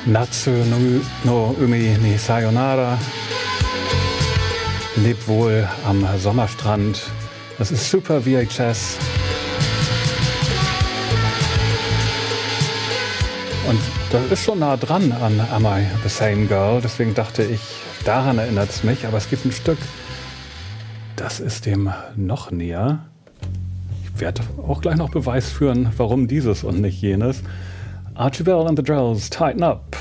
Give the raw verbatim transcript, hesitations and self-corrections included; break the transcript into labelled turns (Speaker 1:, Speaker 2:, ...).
Speaker 1: Natsu no, no Umi ni Sayonara. Lebt wohl am Sommerstrand. Das ist Super V H S. Und das ist schon nah dran an Am I the Same Girl. Deswegen dachte ich, daran erinnert es mich. Aber es gibt ein Stück, das ist dem noch näher. Ich werde auch gleich noch Beweis führen, warum dieses und nicht jenes. Archie Bell and the Drells, Tighten Up.